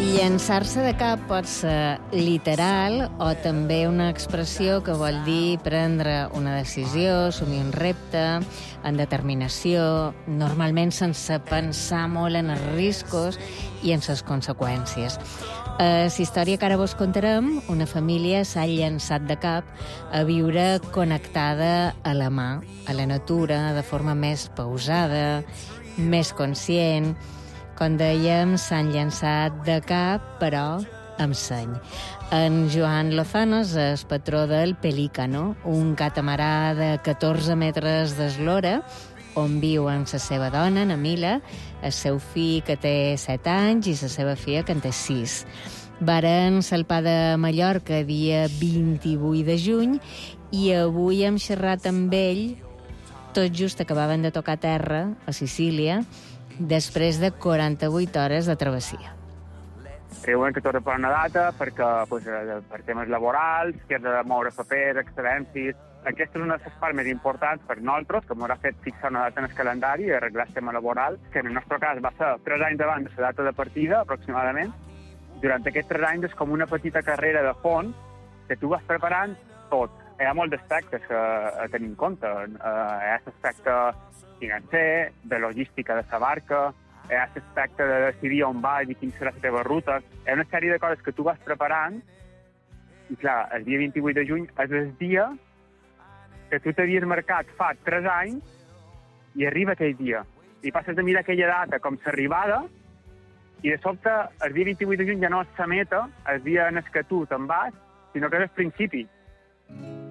Llançar-se de cap pot ser literal o també una expressió que vol dir prendre una decisió, assumir un repte, amb determinació, normalment sense pensar molt en els riscos i en les conseqüències. A la història que ara vos contarem, una família s'ha llançat de cap a viure connectada a la mà, a la natura, de forma més pausada, més conscient. Com dèiem, s'han llançat de cap, però amb seny. En Joan Lozano és el patró del Pelícano, un catamarà de 14 metres d'eslora, on viu amb la seva dona, na Mila, el seu fill, que té 7 anys, i la seva filla, que en té 6. Varen salpar de Mallorca dia 28 de juny i avui hem xerrat amb ell, tot just acabaven de tocar terra, a Sicília, després de 48 hores de travessia. Creuen que tot per una data, perquè per temes laborals, que has de moure papers, excedències. Aquesta és una de les parts més importants per nosaltres, que ens ha fet fixar una data en el calendari i arreglar el tema laboral, que en el nostre cas va ser 3 anys abans de la data de partida, aproximadament. Durant aquests 3 anys és com una petita carrera de fons que tu vas preparant tot. Hi ha molts aspectes a tenir en compte. Hi ha l'aspecte financer, de logística de la barca, hi ha l'aspecte de decidir on vas i quina serà la teva ruta. Hi ha una sèrie de coses que tu vas preparant i, clar, el dia 28 de juny és el dia que tu t'havies marcat fa 3 anys i arriba aquell dia. I passes de mirar aquella data com s'arribada i, de sobte, el dia 28 de juny ja no és la meta, el dia en el que tu te'n vas, sinó que és el principi.